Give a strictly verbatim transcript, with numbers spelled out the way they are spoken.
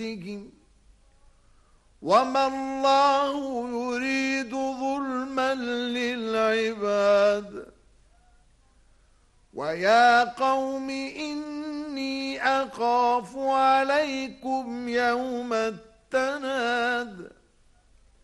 وما الله يريد ظلما للعباد. ويا قوم إني أخاف عليكم يوم التناد